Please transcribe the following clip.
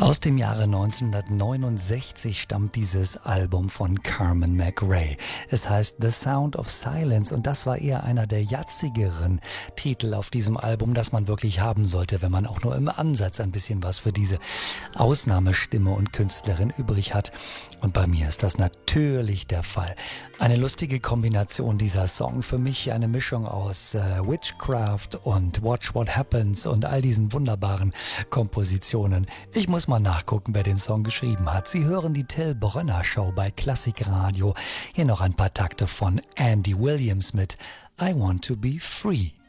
Aus dem Jahre 1969 stammt dieses Album von Carmen McRae. Es heißt The Sound of Silence und das war eher einer der jatzigeren Titel auf diesem Album, das man wirklich haben sollte, wenn man auch nur im Ansatz ein bisschen was für diese Ausnahmestimme und Künstlerin übrig hat. Und bei mir ist das natürlich der Fall. Eine lustige Kombination dieser Song, für mich eine Mischung aus Witchcraft und Watch What Happens und all diesen wunderbaren Kompositionen. Ich muss mal nachgucken, wer den Song geschrieben hat. Sie hören die Till Brönner Show bei Klassikradio. Hier noch ein paar Takte von Andy Williams mit I Want to Be Free.